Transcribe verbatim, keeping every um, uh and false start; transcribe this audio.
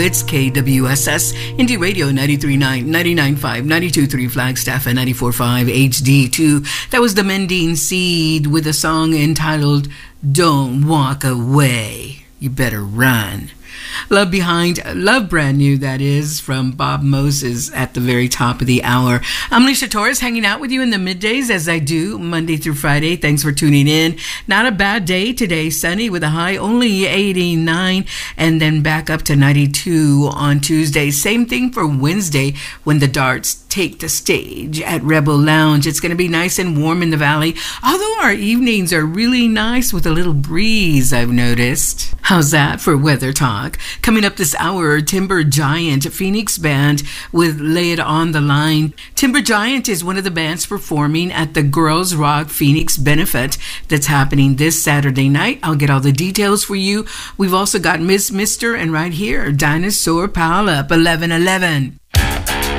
It's K W S S Indie Radio ninety-three point nine, ninety-nine point five, ninety-two point three Flagstaff, and ninety-four point five H D two. That was the Mendine Seed with a song entitled Don't Walk Away, You Better Run. Love Behind, Love Brand New, that is, from Bob Moses at the very top of the hour. I'm Alicia Torres, hanging out with you in the middays as I do Monday through Friday. Thanks for tuning in. Not a bad day today, sunny with a high only eighty-nine, and then back up to ninety-two on Tuesday. Same thing for Wednesday when the Darts take the stage at Rebel Lounge. It's going to be nice and warm in the valley, although our evenings are really nice with a little breeze, I've noticed. How's that for weather talk? Coming up this hour, Timber Giant, Phoenix Band with Lay It On the Line. Timber Giant is one of the bands performing at the Girls Rock Phoenix Benefit that's happening this Saturday night. I'll get all the details for you. We've also got Miss Mister and right here, Dinosaur Pile Up eleven eleven.